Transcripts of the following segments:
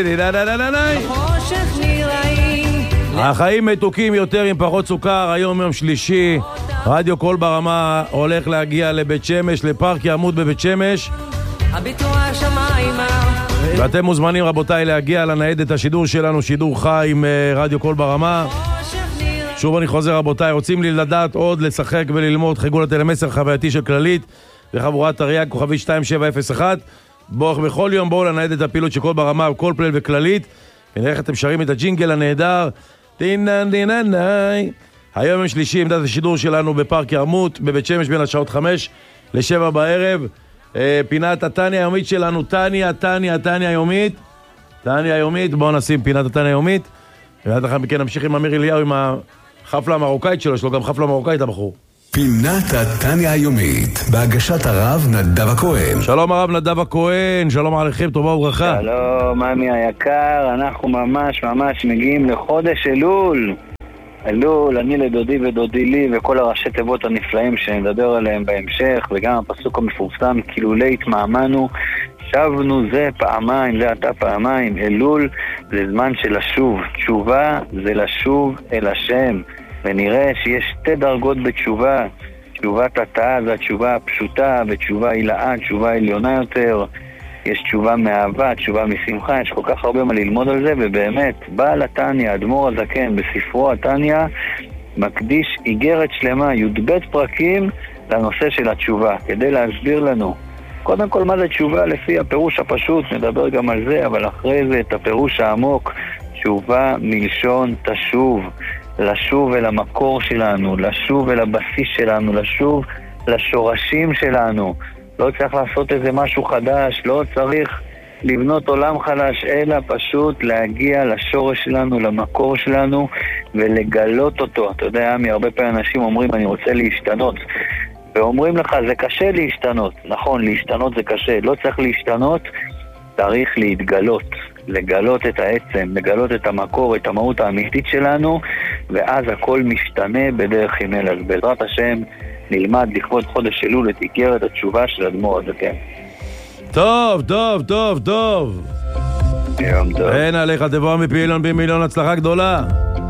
החיים מתוקים יותר עם פחות סוכר. היום יום שלישי, רדיו קול ברמה הולך להגיע לבית שמש, לפארק יעמוד בבית שמש, ואתם מוזמנים רבותיי להגיע לניידת השידור שלנו, שידור חי עם רדיו קול ברמה. שוב אני חוזר רבותיי, רוצים לי לדעת עוד, לשחק וללמוד, חגו לטלמסר חווייתי של כללית וחבורת תרי"ג כוכבי 2701. בכל יום בואו לניידת הפעילות של קול ברמה וכל פלל וכללית, ונראה איך אתם שרים את הג'ינגל הנהדר. היום יום שלישי, עמדת השידור שלנו בפארק ירמות בבית שמש בין השעות 5 ל-7 בערב. פינת הטניה היומית שלנו, טניה היומית, טניה היומית. בואו נשים פינת הטניה היומית, ועד אחר מכן נמשיך עם אמיר אליהו עם החפלה המרוקאית שלו. יש לו גם חפלה מרוקאית הבחור. פינת הטניה היומית בהגשת הרב נדב הכהן. שלום הרב נדב הכהן, שלום עליכם, טובה וברכה. שלום ממי היקר, אנחנו ממש מגיעים לחודש אלול. אלול, אני לדודי ודודי לי וכל הראשי תיבות הנפלאים שנדבר עליהם בהמשך, וגם הפסוק המפורסם, כילולי התמעמנו, שבנו זה פעמיים, זה אתה פעמיים. אלול זה זמן של לשוב, תשובה זה לשוב אל השם, ונראה שיש שתי דרגות בתשובה. תשובת התאה זה התשובה הפשוטה, ותשובה הילאה, תשובה עליונה יותר. יש תשובה מאהבה, תשובה משמחה, יש כל כך הרבה מה ללמוד על זה, ובאמת, בעל התניא, אדמו"ר הזקן, בספרו התניא, מקדיש איגרת שלמה, י"ב פרקים, לנושא של התשובה, כדי להסביר לנו. קודם כל, מה זה תשובה? לפי הפירוש הפשוט, נדבר גם על זה, אבל אחרי זה את הפירוש העמוק, תשובה מלשון תשוב, לשוב אל המקור שלנו, לשוב אל הבסיס שלנו, לשוב לשורשים שלנו. לא צריך לעשות איזה משהו חדש, לא צריך לבנות עולם חדש, אלא פשוט להגיע לשורש שלנו, למקור שלנו, ולגלות אותו. אתה יודע, הרבה פעמים אנשים אומרים, אני רוצה להשתנות, ואומרים לך, זה קשה להשתנות. נכון, להשתנות זה קשה, לא צריך להשתנות, צריך להתגלות, לגלות את העצם, לגלות את המקור, את המהות האמיתית שלנו, ואז הכל משתנה בדרך הימל. אז בעזרת השם נלמד לכבוד חודש אלול את איגרת התשובה של אדמו"ר הזקן. טוב. יום טוב. אין עליך, תבוא מפעילון במיליון, הצלחה גדולה.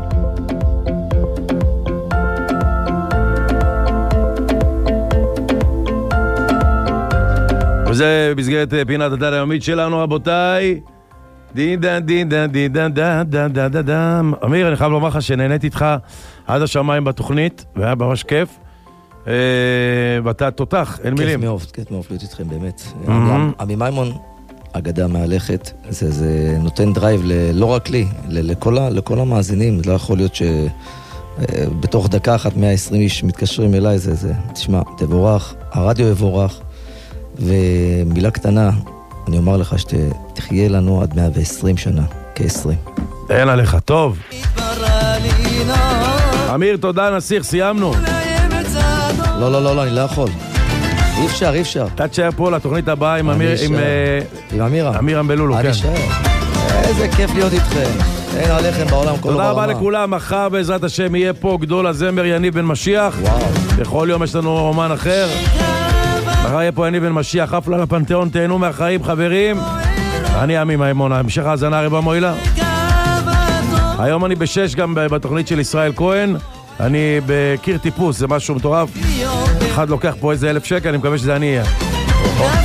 וזה במסגרת פינת הטניה היומית שלנו רבותיי. אמיר, אני חייב לומר לך שנהניתי איתך עד השמיים בתוכנית, והיה ממש כיף. ואתה תותח, אין מילים. כיף מאוד להיות איתכם באמת. עמי מימון, אגדה מהלכת, זה נותן דרייב לא רק לי, לכל המאזינים. לא יכול להיות שבתוך דקה אחת 120 איש מתקשרים אליי, תשמע, תבורך, הרדיו יבורך, ומילה קטנה, אני אומר לך שתחיה לנו עד 120 שנה, כ-20. אין עליך, טוב. אמיר, תודה, נסיך, סיימנו. לא, אני לא יכול. אי אפשר. אתה תשאר פה לתוכנית הבאה עם אמירה. אמירה בלולו, כן. אני אשאר. איזה כיף להיות איתכם. אין עליכם בעולם כל תודה רבה לכולם, מחר בעזרת השם יהיה פה גדול הזמר יניב בן משיח. בכל יום יש לנו אומן אחר. מחר יהיה פה יניב בן משיח, חפלה לפנתיאון, תהנו מהחיים חברים. אני עמי מימון, המשך האזנה רבה מועילה. היום אני ב6 גם בתוכנית של ישראל כהן. אני בקיר טיפוס, זה משהו מטורף. אחד לוקח פה איזה 1,000 שקל, אני מקווה שזה אני אהיה.